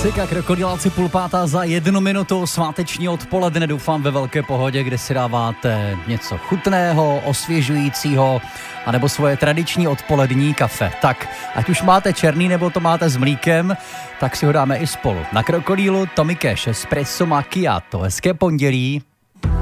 Klasika, Krokodýláci 4:30 za 1 minutu sváteční odpoledne, doufám ve velké pohodě, kde si dáváte něco chutného, osvěžujícího, anebo svoje tradiční odpolední kafe. Tak, ať už máte černý, nebo to máte s mlíkem, tak si ho dáme i spolu. Na Krokodýlu Tommy Cash, Espresso Macchiato. Hezké pondělí.